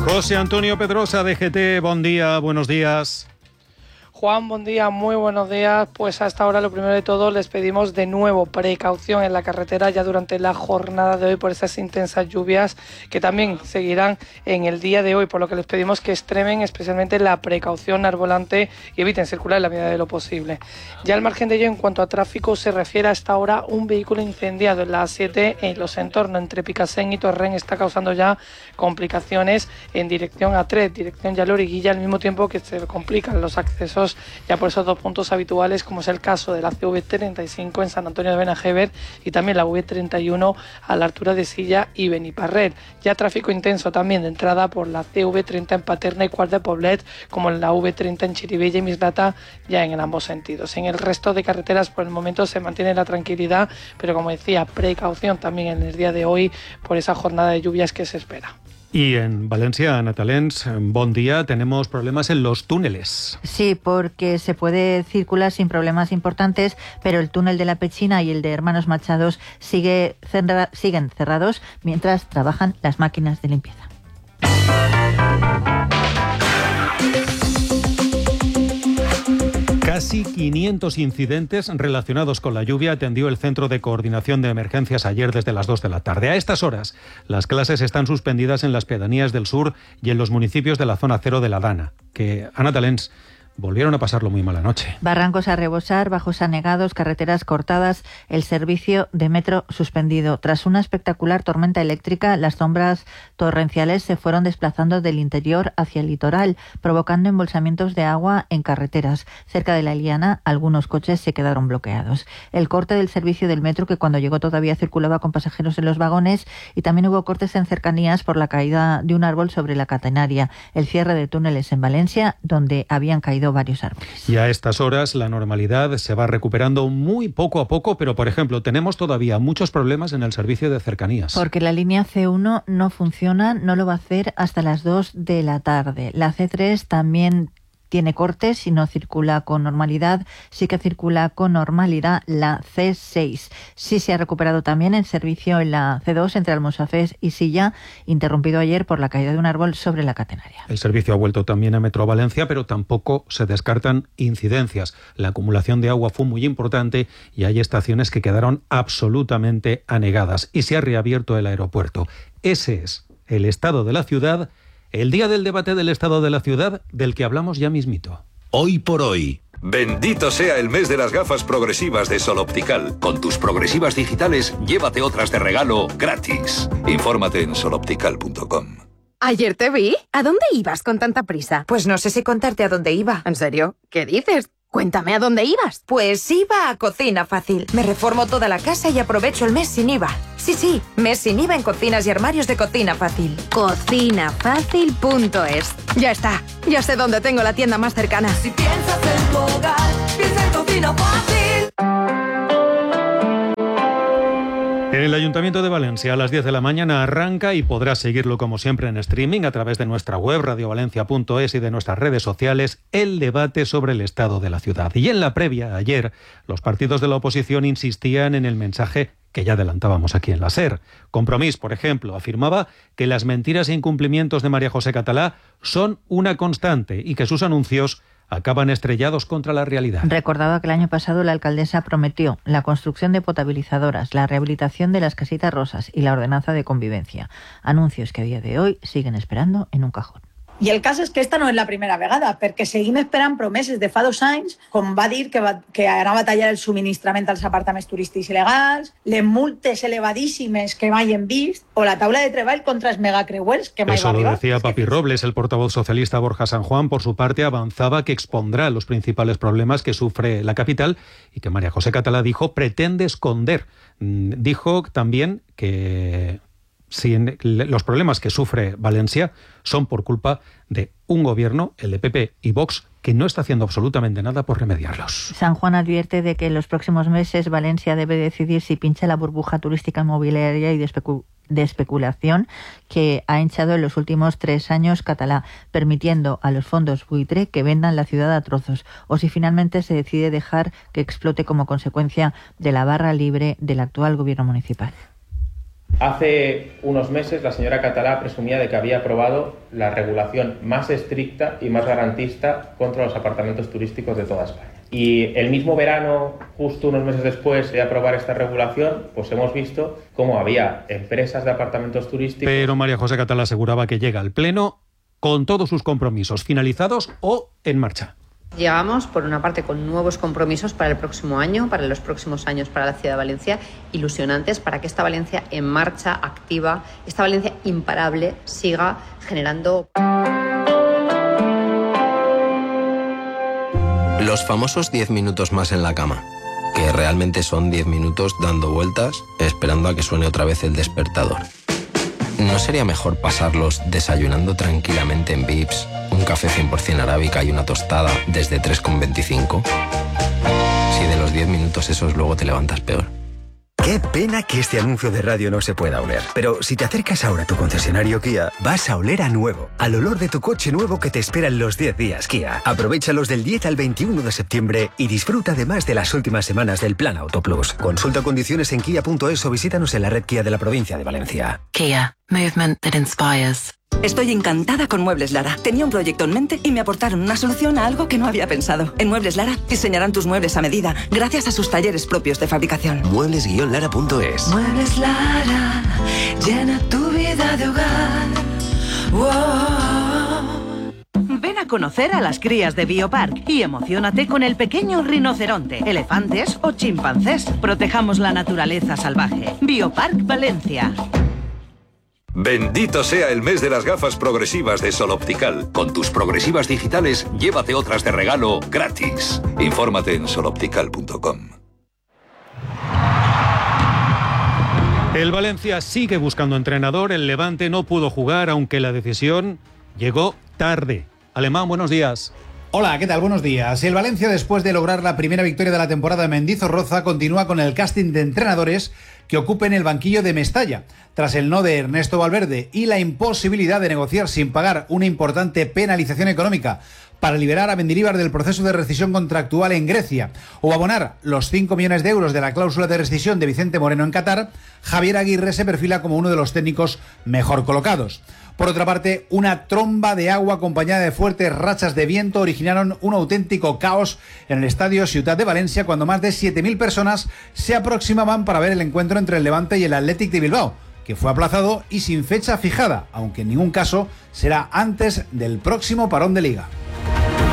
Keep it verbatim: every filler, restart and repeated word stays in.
José Antonio Pedrosa, D G T, buen día, buenos días. Juan, buen día, muy buenos días. Pues a esta hora lo primero de todo les pedimos de nuevo precaución en la carretera ya durante la jornada de hoy por esas intensas lluvias que también seguirán en el día de hoy, por lo que les pedimos que extremen especialmente la precaución al volante y eviten circular en la medida de lo posible. Ya al margen de ello, en cuanto a tráfico se refiere, a esta hora un vehículo incendiado en la A siete en los entornos entre Picasen y Torrent está causando ya complicaciones en dirección A tres, dirección ya Loriguilla, al mismo tiempo que se complican los accesos ya por esos dos puntos habituales, como es el caso de la C V treinta y cinco en San Antonio de Benajever y también la V treinta y uno a la altura de Silla y Beniparrell. Ya tráfico intenso también de entrada por la C V treinta en Paterna y Quart de Poblet, como en la V treinta en Chirivella y Mislata, ya en ambos sentidos. En el resto de carreteras por el momento se mantiene la tranquilidad, pero como decía, precaución también en el día de hoy por esa jornada de lluvias que se espera. Y en Valencia, Natalens, buen día, tenemos problemas en los túneles. Sí, porque se puede circular sin problemas importantes, pero el túnel de la Pechina y el de Hermanos Machados sigue cerra- siguen cerrados mientras trabajan las máquinas de limpieza. Casi quinientos incidentes relacionados con la lluvia atendió el Centro de Coordinación de Emergencias ayer desde las dos de la tarde. A estas horas, las clases están suspendidas en las pedanías del sur y en los municipios de la zona cero de la Dana, que, Ana Talens, volvieron a pasarlo muy mala noche. Barrancos a rebosar, bajos anegados, carreteras cortadas, el servicio de metro suspendido. Tras una espectacular tormenta eléctrica, las sombras torrenciales se fueron desplazando del interior hacia el litoral, provocando embolsamientos de agua en carreteras. Cerca de la Eliana, algunos coches se quedaron bloqueados. El corte del servicio del metro, que cuando llegó todavía circulaba con pasajeros en los vagones, y también hubo cortes en cercanías por la caída de un árbol sobre la catenaria. El cierre de túneles en Valencia, donde habían caído varios árboles. Y a estas horas la normalidad se va recuperando muy poco a poco, pero por ejemplo tenemos todavía muchos problemas en el servicio de cercanías. Porque la línea C uno no funciona, no lo va a hacer hasta las dos de la tarde. La C tres también tiene cortes y no circula con normalidad. Sí que circula con normalidad la C seis. Sí se ha recuperado también el servicio en la C dos entre Almusafes y Silla, interrumpido ayer por la caída de un árbol sobre la catenaria. El servicio ha vuelto también a Metro Valencia, pero tampoco se descartan incidencias. La acumulación de agua fue muy importante y hay estaciones que quedaron absolutamente anegadas y se ha reabierto el aeropuerto. Ese es el estado de la ciudad. El día del debate del estado de la ciudad, del que hablamos ya mismito. Hoy por hoy. Bendito sea el mes de las gafas progresivas de Sol Optical. Con tus progresivas digitales, llévate otras de regalo gratis. Infórmate en sol optical punto com. Ayer te vi. ¿A dónde ibas con tanta prisa? Pues no sé si contarte a dónde iba. ¿En serio? ¿Qué dices? Cuéntame a dónde ibas. Pues iba a Cocina Fácil. Me reformo toda la casa y aprovecho el mes sin I V A. Sí, sí, mes sin I V A en cocinas y armarios de Cocina Fácil. cocina fácil punto es. Ya está, ya sé dónde tengo la tienda más cercana. Si piensas en tu hogar, piensa en Cocina Fácil. En el Ayuntamiento de Valencia a las diez de la mañana arranca y podrás seguirlo como siempre en streaming a través de nuestra web radio valencia punto es y de nuestras redes sociales el debate sobre el estado de la ciudad. Y en la previa, ayer, los partidos de la oposición insistían en el mensaje que ya adelantábamos aquí en la SER. Compromís, por ejemplo, afirmaba que las mentiras e incumplimientos de María José Catalá son una constante y que sus anuncios acaban estrellados contra la realidad. Recordaba que el año pasado la alcaldesa prometió la construcción de potabilizadoras, la rehabilitación de las casitas rosas y la ordenanza de convivencia. Anuncios que a día de hoy siguen esperando en un cajón. I el cas és que esta no és la primera vegada, perquè seguim esperant promeses de fa dos anys, com va dir que, va, que anava a tallar el subministrament als apartaments turístics il·legals, les multes elevadíssimes que mai hem vist, o la taula de treball contra els megacreuers que mai Eso va arribar. lo decía Papi Robles. El portavoz socialista Borja San Juan, por su parte, avanzaba que expondrá los principales problemas que sufre la capital y que María José Catalá dijo pretende esconder. Dijo también que si los problemas que sufre Valencia son por culpa de un gobierno, el de P P y Vox, que no está haciendo absolutamente nada por remediarlos. San Juan advierte de que en los próximos meses Valencia debe decidir si pincha la burbuja turística inmobiliaria y de, especu de especulación que ha hinchado en los últimos tres años Catalá, permitiendo a los fondos buitre que vendan la ciudad a trozos, o si finalmente se decide dejar que explote como consecuencia de la barra libre del actual gobierno municipal. Hace unos meses la señora Catalá presumía de que había aprobado la regulación más estricta y más garantista contra los apartamentos turísticos de toda España. Y el mismo verano, justo unos meses después de aprobar esta regulación, pues hemos visto cómo había empresas de apartamentos turísticos... Pero María José Catalá aseguraba que llega al Pleno con todos sus compromisos finalizados o en marcha. Llegamos, por una parte, con nuevos compromisos para el próximo año, para los próximos años para la ciudad de Valencia, ilusionantes para que esta Valencia en marcha, activa, esta Valencia imparable, siga generando... Los famosos diez minutos más en la cama, que realmente son diez minutos dando vueltas, esperando a que suene otra vez el despertador. ¿No sería mejor pasarlos desayunando tranquilamente en Vips, un café cien por ciento arábica y una tostada desde tres con veinticinco? Si de los diez minutos esos luego te levantas peor. Qué pena que este anuncio de radio no se pueda oler. Pero si te acercas ahora a tu concesionario Kia, vas a oler a nuevo. Al olor de tu coche nuevo que te espera en los diez días Kia. Aprovéchalos del diez al veintiuno de septiembre y disfruta además de las últimas semanas del Plan Auto Plus. Consulta condiciones en kia punto es o visítanos en la red Kia de la provincia de Valencia. Kia. Movement that inspires. Estoy encantada con Muebles Lara. Tenía un proyecto en mente y me aportaron una solución a algo que no había pensado. En Muebles Lara diseñarán tus muebles a medida, gracias a sus talleres propios de fabricación. Muebles lara punto es. Muebles Lara, llena tu vida de hogar. Wow. Ven a conocer a las crías de Biopark y emociónate con el pequeño rinoceronte, elefantes o chimpancés. Protejamos la naturaleza salvaje. Biopark Valencia. Bendito sea el mes de las gafas progresivas de Sol Optical. Con tus progresivas digitales, llévate otras de regalo gratis. Infórmate en sol optical punto com. El Valencia sigue buscando entrenador. El Levante no pudo jugar, aunque la decisión llegó tarde. Alemán, buenos días. Hola, ¿qué tal? Buenos días. El Valencia, después de lograr la primera victoria de la temporada de Mendizorroza, continúa con el casting de entrenadores que ocupen el banquillo de Mestalla, tras el no de Ernesto Valverde y la imposibilidad de negociar sin pagar una importante penalización económica para liberar a Mendilibar del proceso de rescisión contractual en Grecia o abonar los cinco millones de euros de la cláusula de rescisión de Vicente Moreno en Qatar. Javier Aguirre se perfila como uno de los técnicos mejor colocados. Por otra parte, una tromba de agua acompañada de fuertes rachas de viento originaron un auténtico caos en el estadio Ciutat de Valencia cuando más de siete mil personas se aproximaban para ver el encuentro entre el Levante y el Athletic de Bilbao, que fue aplazado y sin fecha fijada, aunque en ningún caso será antes del próximo parón de liga.